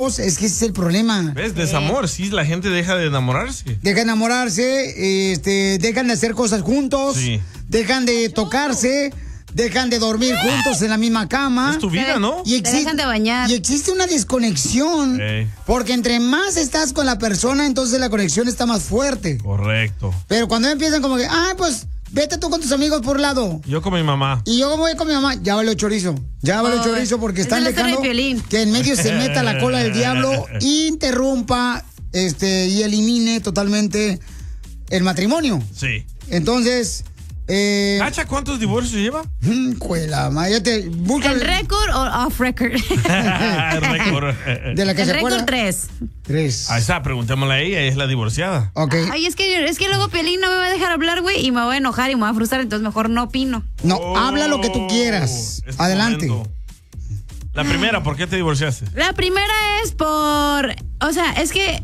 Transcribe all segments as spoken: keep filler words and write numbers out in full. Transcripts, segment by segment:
hijos, es que ese es el problema. ¿Ves? Desamor, sí, la gente deja de enamorarse. Deja de enamorarse, este, dejan de hacer cosas juntos, sí. dejan de tocarse, dejan de dormir juntos en la misma cama. Es tu vida, ¿no? Y existe, dejan de bañar. Y existe una desconexión, hey. porque entre más estás con la persona, entonces la conexión está más fuerte. Correcto. Pero cuando empiezan como que, ah, pues... Vete tú con tus amigos por un lado. Yo con mi mamá. Y yo voy con mi mamá. Ya vale chorizo. Ya vale oh, chorizo porque están dejando que en medio se meta la cola del diablo, interrumpa este y elimine totalmente el matrimonio. Sí. Entonces... Eh, ¿Cacha cuántos divorcios lleva? Cuela, te busca ¿El récord o off record? El récord. ¿De la que el se récord acuerda? tres. Tres. Ahí está, preguntémosle a ella, es la divorciada. Okay. Ay, es que, es que luego Piolín no me va a dejar hablar, güey, y me voy a enojar y me voy a frustrar, entonces mejor no opino. No, oh, habla lo que tú quieras. Es Adelante. Momento. La primera, ¿por qué te divorciaste? La primera es por... O sea, es que...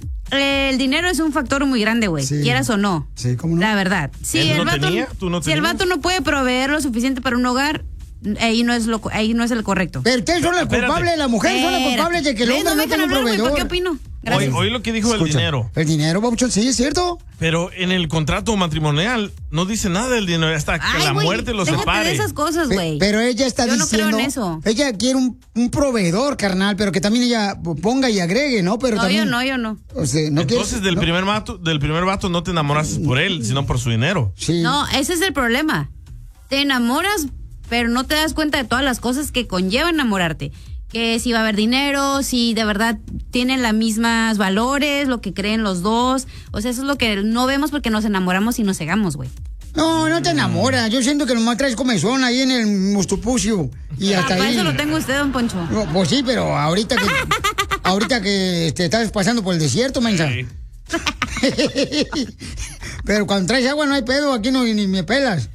El dinero es un factor muy grande, güey, sí. quieras o no. Sí, ¿cómo no? La verdad. Si ¿Él el no vato, tenía? ¿Tú no si el vato no puede proveer lo suficiente para un hogar, ahí no es lo ahí no es el correcto. Pero ustedes son las culpables, la mujer son las culpables de que el hombre no, no tenga un proveedor. ¿Por qué opino? Hoy, hoy lo que dijo Escucha, el dinero. El dinero, Papuchón, sí, es cierto. Pero en el contrato matrimonial no dice nada del dinero hasta que Ay, la wey, muerte los déjate separe. de esas cosas, güey. Pero ella está Yo diciendo... no creo en eso. Ella quiere un, un proveedor, carnal, pero que también ella ponga y agregue, ¿no? Pero no, también, yo no, yo no. O sea, no Entonces quieres, del, no. primer vato, del primer vato no te enamoraste por él, sino por su dinero. Sí. No, ese es el problema. Te enamoras, pero no te das cuenta de todas las cosas que conlleva enamorarte. Que si va a haber dinero, si de verdad tienen los mismos valores, lo que creen los dos. O sea, eso es lo que no vemos porque nos enamoramos y nos cegamos, güey. No, no te enamoras. Yo siento que nomás traes comezón ahí en el mostupucio. Y ah, hasta para ahí. eso lo tengo usted, don Poncho. No, pues sí, pero ahorita que ahorita que te estás pasando por el desierto, mensa. Sí. Pero cuando traes agua no hay pedo, aquí no ni me pelas.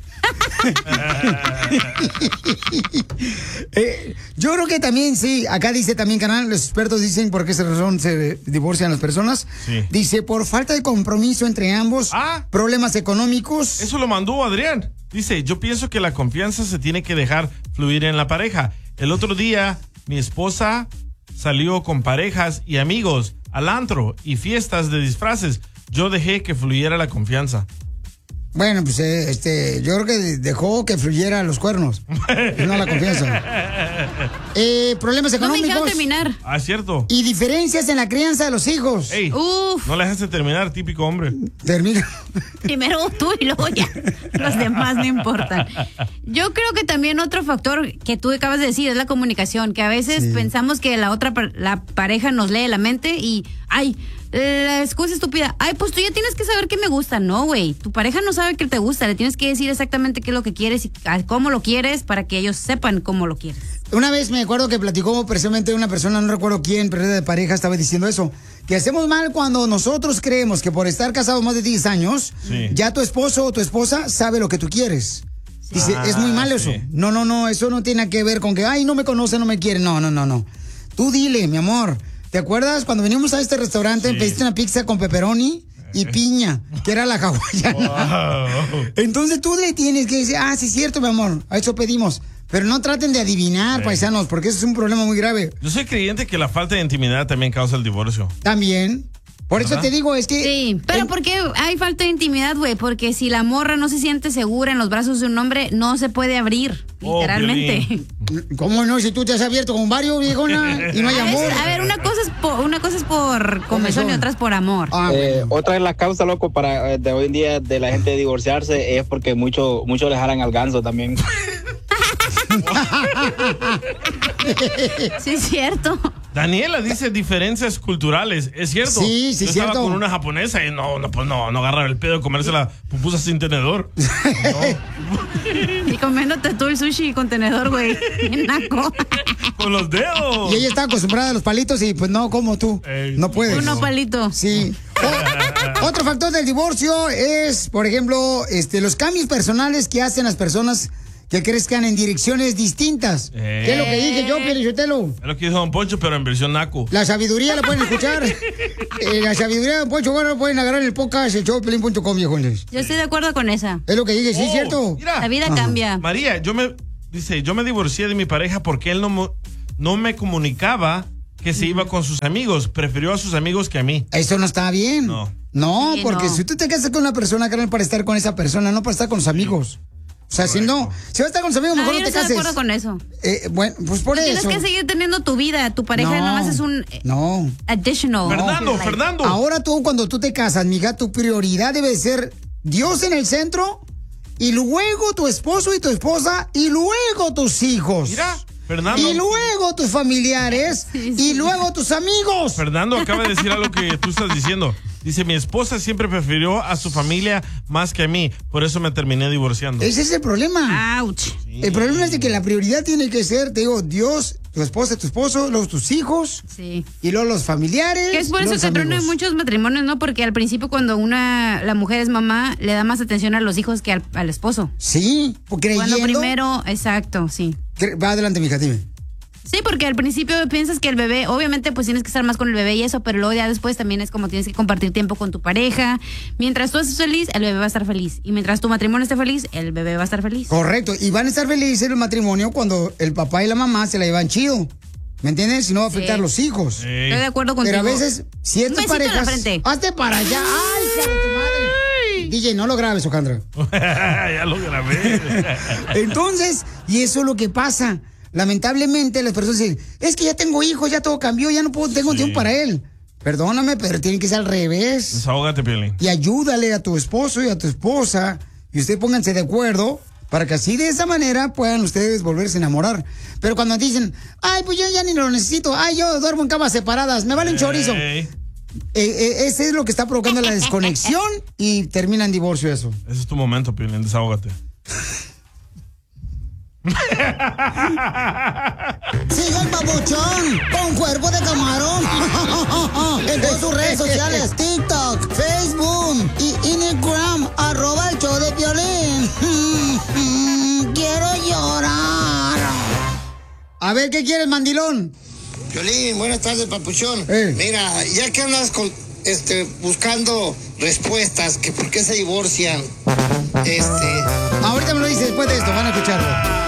eh, yo creo que también sí, acá dice también, canal, los expertos dicen por qué esa razón se divorcian las personas. Sí. Dice por falta de compromiso entre ambos, ah, problemas económicos. Eso lo mandó Adrián. Dice, yo pienso que la confianza se tiene que dejar fluir en la pareja. El otro día mi esposa salió con parejas y amigos al antro y fiestas de disfraces. Yo dejé que fluyera la confianza. Bueno, pues eh, este, yo creo que dejó que fluyera los cuernos, no la confianza. Eh, problemas económicos. No me dejaron terminar. Ah, cierto. Y diferencias en la crianza de los hijos. Ey, Uf. No le dejaste terminar, típico hombre. Termina. Primero tú y luego ya. Los demás no importan. Yo creo que también otro factor que tú acabas de decir es la comunicación, que a veces sí. pensamos que la otra, la pareja nos lee la mente y, ay, la excusa estúpida, ay, pues tú ya tienes que saber qué me gusta. No, güey, tu pareja no sabe qué te gusta, le tienes que decir exactamente qué es lo que quieres y cómo lo quieres para que ellos sepan cómo lo quieres. Una vez me acuerdo que platicó precisamente una persona, no recuerdo quién, pero de pareja, estaba diciendo eso, que hacemos mal cuando nosotros creemos que por estar casados más de diez años, sí. ya tu esposo o tu esposa sabe lo que tú quieres. Dice, ah, es muy mal eso. Sí. No, no, no, eso no tiene que ver con que, ay, no me conoce, no me quiere. No, no, no, no. Tú dile, mi amor. ¿Te acuerdas cuando venimos a este restaurante, sí. pediste una pizza con pepperoni y piña, que era la hawaiana? Wow. Entonces tú le tienes que decir, ah, sí es cierto, mi amor, a eso pedimos. Pero no traten de adivinar, sí. paisanos, porque eso es un problema muy grave. Yo soy creyente que la falta de intimidad también causa el divorcio. También. Por eso te digo, es que... Sí, pero en... ¿por qué hay falta de intimidad, güey? Porque si la morra no se siente segura en los brazos de un hombre, no se puede abrir, oh, literalmente. Violín. ¿Cómo no? Si tú te has abierto con varios, viejona, y no hay a amor. Veces, a ver, una cosa es por, una cosa es por comezón y otra es por amor. Ah, eh, otra de las causas, loco, para de hoy en día de la gente divorciarse es porque muchos mucho le jalan al ganso también. Sí, es cierto. Daniela dice diferencias culturales, ¿es cierto? Sí, sí, Yo cierto. estaba con una japonesa y no, no, pues no, no agarraba el pedo de comerse la pupusa sin tenedor. No. Y comiéndote tú el sushi con tenedor, güey. Bien naco. Con los dedos. Y ella está acostumbrada a los palitos y pues no, como tú. Ey, no puedes. Uno no. palito. Sí. O, otro factor del divorcio es, por ejemplo, este, los cambios personales que hacen las personas que crezcan en direcciones distintas. Eh. ¿Qué es lo que dije yo, Pielichotelo? Es lo que dijo Don Poncho, pero en versión naco. La sabiduría la pueden escuchar. eh, la sabiduría de Don Poncho, bueno, pueden agarrar el podcast, el show pelín punto com, viejones. Yo estoy de acuerdo con esa. Es lo que dije, sí, oh, ¿cierto? Mira. La vida Ajá. cambia. María, yo me, dice, yo me divorcié de mi pareja porque él no, no me comunicaba que se iba con sus amigos. Prefirió a sus amigos que a mí. Eso no está bien. No. No, Sí, porque no. si tú te casas con una persona, carnal, para estar con esa persona, no para estar con sus amigos. O sea, si no, si vas a estar con sus amigos, No, mejor yo no no te estoy de cases. acuerdo con eso. Eh, bueno, pues por Tienes eso. que seguir teniendo tu vida. Tu pareja No, nomás es un eh, No. additional. Fernando, Like, Fernando. Ahora tú, cuando tú te casas, mija, tu prioridad debe ser Dios en el centro y luego tu esposo y tu esposa y luego tus hijos. Mira, Fernando. Y luego tus familiares Sí, sí. y luego tus amigos. Fernando acaba de decir algo que tú estás diciendo. Dice, mi esposa siempre prefirió a su familia más que a mí. Por eso me terminé divorciando. Ese es el problema. Ouch. El problema es de que la prioridad tiene que ser, te digo, Dios, tu esposa, tu esposo, luego tus hijos Sí. y luego los familiares. Que es por y eso los que truenan amigos. muchos matrimonios, ¿no? Porque al principio cuando una la mujer es mamá, le da más atención a los hijos que al, al esposo. Sí, porque Cuando creyendo... primero, exacto, sí. cre- Va adelante, mija, dime. Sí, porque al principio piensas que el bebé, obviamente pues tienes que estar más con el bebé y eso, pero luego ya después también es como tienes que compartir tiempo con tu pareja. Mientras tú estés feliz, el bebé va a estar feliz. Y mientras tu matrimonio esté feliz, el bebé va a estar feliz. Correcto, y van a estar felices en el matrimonio cuando el papá y la mamá se la llevan chido. ¿Me entiendes? Si no va a afectar a Sí. los hijos. Ey. Estoy de acuerdo contigo. Pero a veces, ciertas Un besito en la parejas... frente. Hazte para allá. ¡Ay, hija de tu madre! D J, no lo grabes, Ojandra. Ya lo grabé. Entonces, y eso es lo que pasa. Lamentablemente las personas dicen, es que ya tengo hijos, ya todo cambió, ya no puedo, tengo Sí. tiempo para él. Perdóname, pero tiene que ser al revés. Desahógate, Piolín. Y ayúdale a tu esposo y a tu esposa y ustedes pónganse de acuerdo para que así de esa manera puedan ustedes volverse a enamorar. Pero cuando dicen, ay, pues yo ya ni lo necesito, ay, yo duermo en camas separadas, me vale un chorizo. Ey. Eh, eh, ese es lo que está provocando la desconexión y termina en divorcio eso. Ese es tu momento, Piolín. Desahógate. Sigue el papuchón con cuerpo de camarón en todas sus redes sociales, TikTok, Facebook y Instagram, arroba el show de Piolín. Quiero llorar. A ver, ¿qué quieres, mandilón? Piolín, buenas tardes, papuchón. Eh. Mira, ya que andas con, este, buscando respuestas, que por qué se divorcian, este, Ahorita me lo dice después de esto, van a escucharlo.